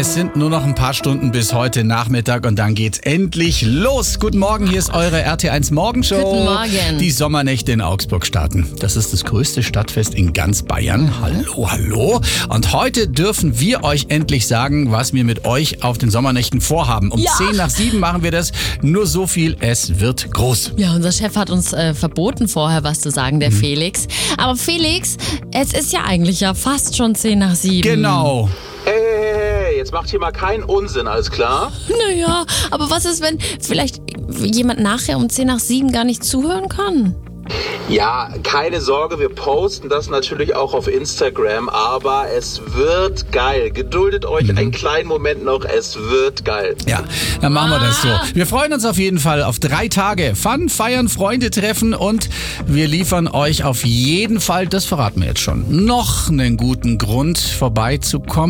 Es sind nur noch ein paar Stunden bis heute Nachmittag und dann geht's endlich los. Guten Morgen, hier ist eure RT1 Morgenshow. Guten Morgen. Die Sommernächte in Augsburg starten. Das ist das größte Stadtfest in ganz Bayern. Hallo, hallo. Und heute dürfen wir euch endlich sagen, was wir mit euch auf den Sommernächten vorhaben. Um 6:50 machen wir das. Nur so viel, es wird groß. Ja, unser Chef hat uns verboten, vorher was zu sagen, der Felix. Aber Felix, es ist ja eigentlich fast schon 6:50. Genau. Hey, jetzt macht hier mal keinen Unsinn, alles klar? Naja, aber was ist, wenn vielleicht jemand nachher um 6:50 gar nicht zuhören kann? Ja, keine Sorge, wir posten das natürlich auch auf Instagram, aber es wird geil. Geduldet euch einen kleinen Moment noch, es wird geil. Ja, dann machen wir das so. Wir freuen uns auf jeden Fall auf 3 Tage Fun, feiern, Freunde treffen und wir liefern euch auf jeden Fall, das verraten wir jetzt schon, noch einen guten Grund vorbeizukommen.